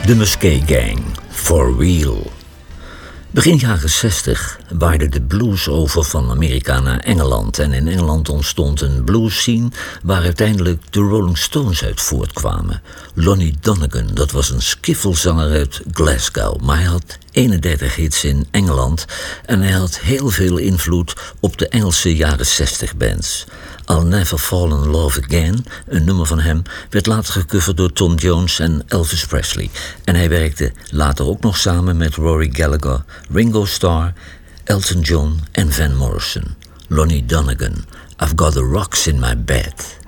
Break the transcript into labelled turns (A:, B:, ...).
A: De Musquet Gang, For Real. Begin jaren 60 waaide de blues over van Amerika naar Engeland. En in Engeland ontstond een blues scene waar uiteindelijk de Rolling Stones uit voortkwamen. Lonnie Donegan, dat was een skiffelzanger uit Glasgow. Maar hij had 31 hits in Engeland en hij had heel veel invloed op de Engelse jaren 60 bands. I'll Never Fall in Love Again, een nummer van hem, werd later gecoverd door Tom Jones en Elvis Presley. En hij werkte later ook nog samen met Rory Gallagher, Ringo Starr, Elton John en Van Morrison. Lonnie Donegan, I've Got the Rocks in My Bed.